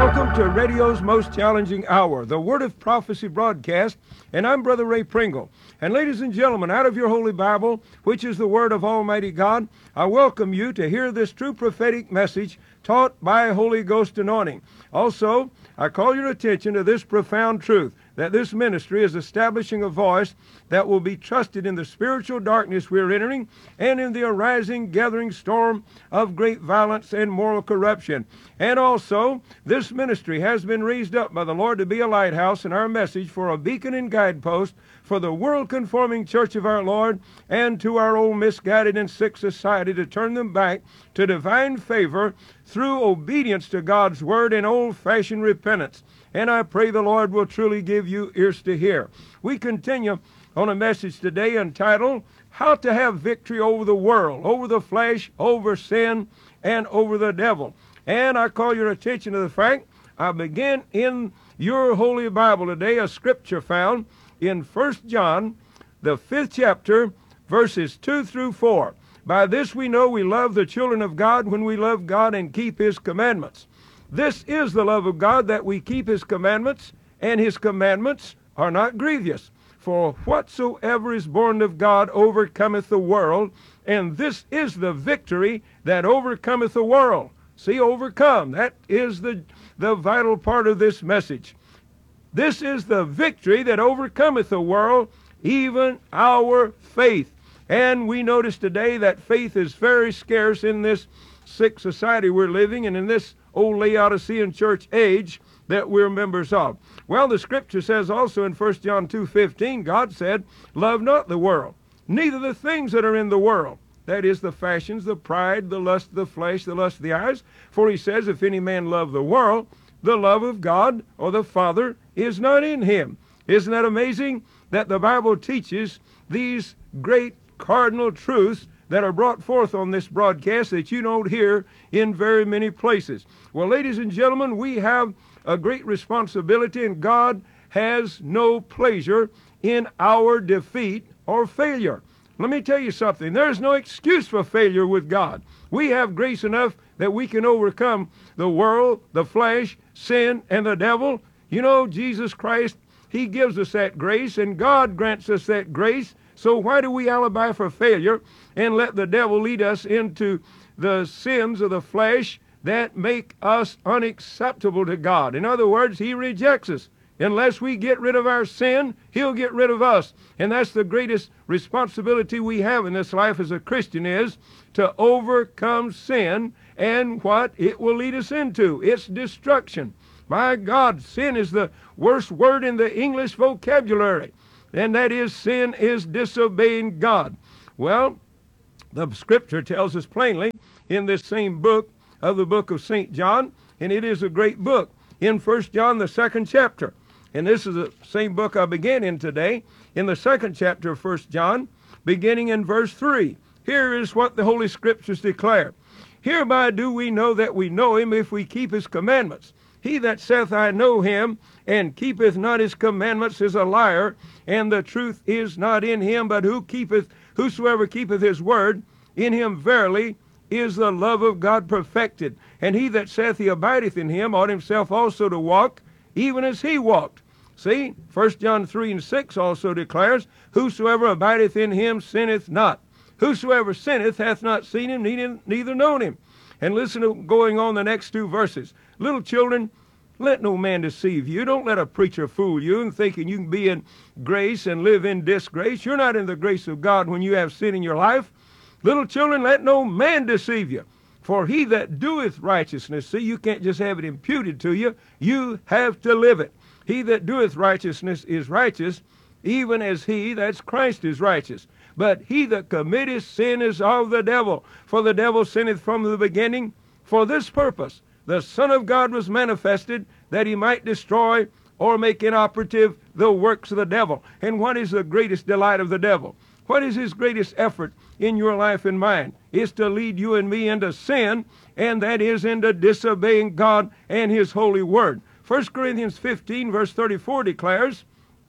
Welcome to radio's most challenging hour, the Word of Prophecy broadcast, and I'm Brother Ray Pringle. And ladies and gentlemen, out of your Holy Bible, which is the Word of Almighty God, I welcome you to hear this true prophetic message taught by Holy Ghost anointing. Also, I call your attention to this profound truth, that this ministry is establishing a voice that will be trusted in the spiritual darkness we're entering and in the arising, gathering storm of great violence and moral corruption. And also, this ministry has been raised up by the Lord to be a lighthouse in our message for a beacon and guidepost for the world-conforming church of our Lord and to our old misguided and sick society to turn them back to divine favor through obedience to God's word and old-fashioned repentance. And I pray the Lord will truly give you ears to hear. We continue on a message today entitled, How to Have Victory Over the World, Over the Flesh, Over Sin, and Over the Devil. And I call your attention to the fact, I begin in your Holy Bible today, a scripture found in 1 John, the 5th chapter, verses 2 through 4. By this we know we love the children of God when we love God and keep His commandments. This is the love of God, that we keep His commandments, and His commandments are not grievous. For whatsoever is born of God overcometh the world, and this is the victory that overcometh the world. See, overcome. That is the vital part of this message. This is the victory that overcometh the world, even our faith. And we notice today that faith is very scarce in this sick society we're living in this old Laodicean church age that we're members of. Well, the scripture says also in 1 John 2:15, God said, love not the world, neither the things that are in the world. That is the fashions, the pride, the lust of the flesh, the lust of the eyes. For he says, if any man love the world, the love of God or the Father is not in him. Isn't that amazing that the Bible teaches these great cardinal truths that are brought forth on this broadcast that you don't hear in very many places? Well, ladies and gentlemen, we have a great responsibility, and God has no pleasure in our defeat or failure. Let me tell you something. There's no excuse for failure with God. We have grace enough that we can overcome the world, the flesh, sin, and the devil. You know, Jesus Christ, He gives us that grace, and God grants us that grace. So why do we alibi for failure and let the devil lead us into the sins of the flesh that make us unacceptable to God? In other words, He rejects us. Unless we get rid of our sin, He'll get rid of us. And that's the greatest responsibility we have in this life as a Christian, is to overcome sin and what it will lead us into. It's destruction. My God, sin is the worst word in the English vocabulary. And that is, sin is disobeying God. Well, the scripture tells us plainly in this same book of the book of St. John, and it is a great book, in 1 John, the 2nd chapter. And this is the same book I began in today, in the 2nd chapter of 1 John, beginning in verse 3. Here is what the Holy Scriptures declare. Hereby do we know that we know Him, if we keep His commandments. He that saith, I know Him, and keepeth not His commandments, is a liar, and the truth is not in him. But whosoever keepeth His word, in him verily is the love of God perfected. And he that saith he abideth in Him ought himself also to walk, even as He walked. See, 1 John 3:6 also declares, whosoever abideth in Him sinneth not. Whosoever sinneth hath not seen Him, neither known Him. And listen to going on the next two verses. Little children, let no man deceive you. Don't let a preacher fool you in thinking you can be in grace and live in disgrace. You're not in the grace of God when you have sin in your life. Little children, let no man deceive you. For he that doeth righteousness, see, you can't just have it imputed to you. You have to live it. He that doeth righteousness is righteous, even as He, that's Christ, is righteous. But he that committeth sin is of the devil. For the devil sinneth from the beginning. For this purpose the Son of God was manifested, that He might destroy or make inoperative the works of the devil. And what is the greatest delight of the devil? What is his greatest effort in your life and mine? Is to lead you and me into sin, and that is into disobeying God and His holy word. 1 Corinthians 15 verse 34 declares,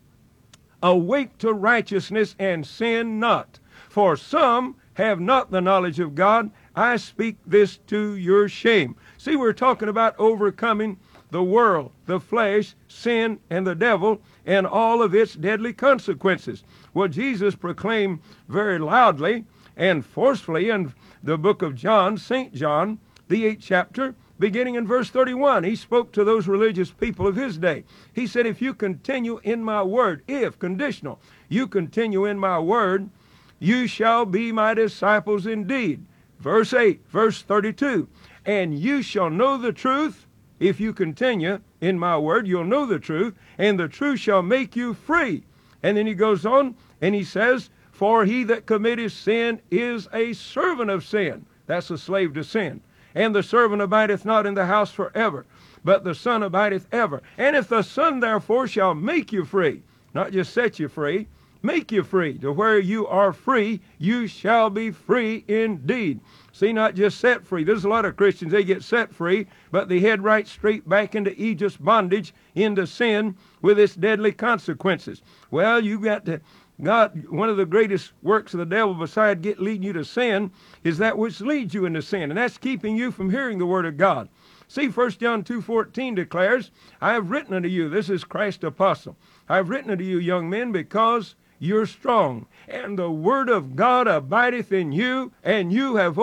awake to righteousness and sin not. For some have not the knowledge of God. I speak this to your shame. See, we're talking about overcoming the world, the flesh, sin, and the devil, and all of its deadly consequences. Well, Jesus proclaimed very loudly and forcefully in the book of John, St. John, the 8th chapter, beginning in verse 31. He spoke to those religious people of his day. He said, if you continue in my word, if, conditional, you continue in my word, you shall be my disciples indeed. Verse 8, verse 32, and you shall know the truth. If you continue in my word, you'll know the truth, and the truth shall make you free. And then he goes on and he says, for he that committeth sin is a servant of sin. That's a slave to sin. And the servant abideth not in the house forever, but the Son abideth ever. And if the Son therefore shall make you free, not just set you free, make you free, to where you are free, you shall be free indeed. See, not just set free. There's a lot of Christians, they get set free, but they head right straight back into Egypt's bondage, into sin, with its deadly consequences. Well, you got to, God, one of the greatest works of the devil beside leading you to sin is that which leads you into sin, and that's keeping you from hearing the word of God. See, 1 John 2:14 declares, I have written unto you, this is Christ's apostle, I have written unto you, young men, because you're strong, and the word of God abideth in you, and you have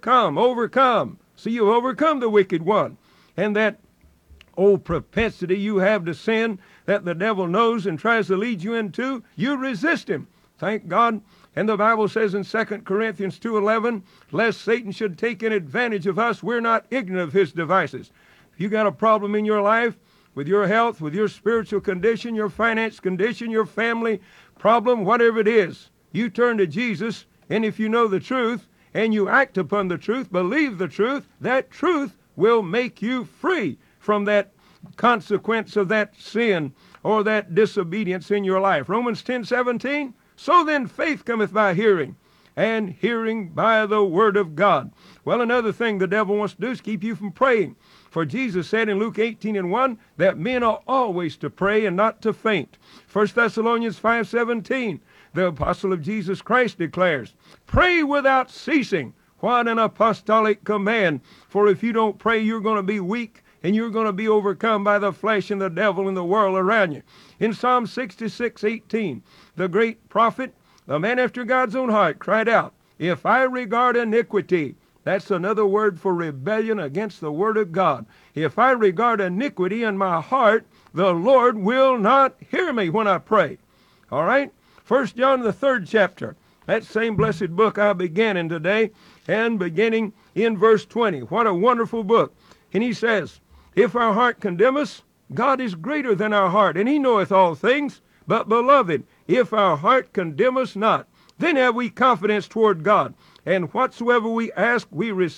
overcome. See, you've overcome the wicked one. And that old propensity you have to sin that the devil knows and tries to lead you into, you resist him. Thank God. And the Bible says in 2 Corinthians 2:11, lest Satan should take an advantage of us, we're not ignorant of his devices. If you got a problem in your life, with your health, with your spiritual condition, your finance condition, your family problem, whatever it is, you turn to Jesus, and if you know the truth, and you act upon the truth, believe the truth, that truth will make you free from that consequence of that sin or that disobedience in your life. Romans 10:17, so then faith cometh by hearing, and hearing by the word of God. Well, another thing the devil wants to do is keep you from praying. For Jesus said in Luke 18:1 that men are always to pray and not to faint. 1 Thessalonians 5:17, the apostle of Jesus Christ declares, pray without ceasing. What an apostolic command. For if you don't pray, you're going to be weak, and you're going to be overcome by the flesh and the devil and the world around you. In Psalm 66:18, the great prophet, the man after God's own heart, cried out, if I regard iniquity, that's another word for rebellion against the word of God. If I regard iniquity in my heart, the Lord will not hear me when I pray. All right? 1 John, the 3rd chapter. That same blessed book I began in today, and beginning in verse 20. What a wonderful book. And he says, if our heart condemn us, God is greater than our heart, and he knoweth all things. But, beloved, if our heart condemn us not, then have we confidence toward God. And whatsoever we ask, we receive